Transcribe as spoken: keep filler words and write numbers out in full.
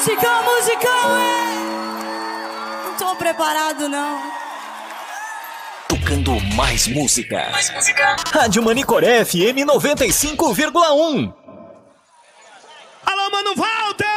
Musicão, musicão, é! Não tô preparado, não. Tocando mais música. Mais música. Rádio Manicoré F M noventa e cinco vírgula um. Alô, Mano Walter!